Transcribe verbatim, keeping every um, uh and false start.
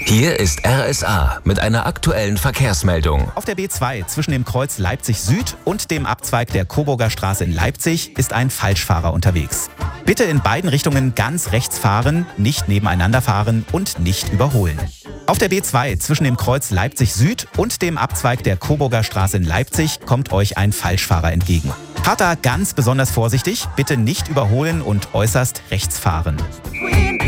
Hier ist R S A mit einer aktuellen Verkehrsmeldung. Auf der B zwei zwischen dem Kreuz Leipzig Süd und dem Abzweig der Coburger Straße in Leipzig ist ein Falschfahrer unterwegs. Bitte in beiden Richtungen ganz rechts fahren, nicht nebeneinander fahren und nicht überholen. Auf der B zwei zwischen dem Kreuz Leipzig Süd und dem Abzweig der Coburger Straße in Leipzig kommt euch ein Falschfahrer entgegen. Fahrt da ganz besonders vorsichtig, bitte nicht überholen und äußerst rechts fahren.